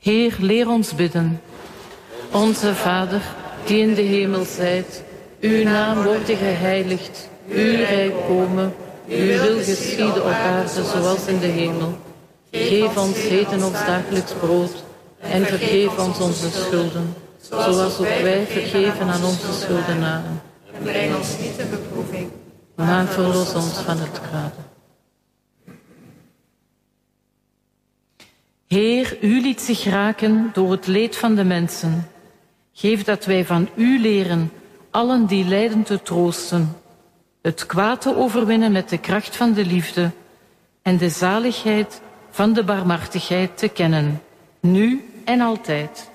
Heer, leer ons bidden. Onze Vader, die in de hemel zijt, uw naam worde geheiligd, uw rijk komen, uw wil geschieden op aarde zoals in de hemel. Geef ons heden ons dagelijks brood en vergeef ons onze schulden, zoals ook wij vergeven aan onze schuldenaren. En breng ons niet in beproeving, maar verlos ons van het kwade. Heer, u liet zich raken door het leed van de mensen. Geef dat wij van u leren allen die lijden te troosten, het kwaad te overwinnen met de kracht van de liefde en de zaligheid van de barmhartigheid te kennen, nu en altijd.